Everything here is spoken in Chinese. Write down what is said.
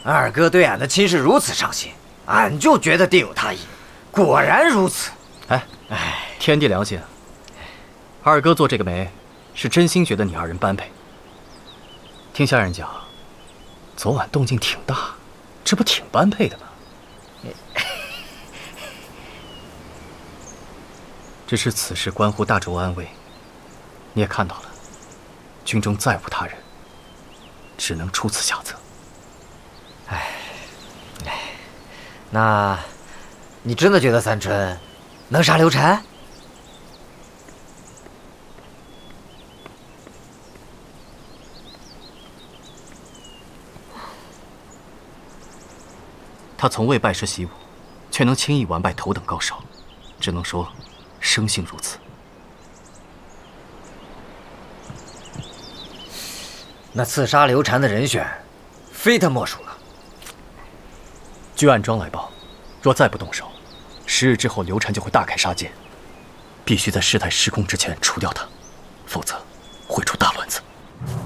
二哥对俺的亲事如此上心，俺就觉得定有他意。果然如此。 天地良心，二哥做这个媒，是真心觉得你二人般配。听下人讲，昨晚动静挺大，这不挺般配的吗？只是此事关乎大周安危，你也看到了，军中再无他人，只能出此下策。 那，你真的觉得三春能杀刘禅？ 他从未拜师习武，却能轻易完败头等高手，只能说生性如此。 那刺杀刘禅的人选，非他莫属了。 据暗桩来报，若再不动手，10日之后刘禅就会大开杀戒，必须在事态失控之前除掉他，否则会出大乱子。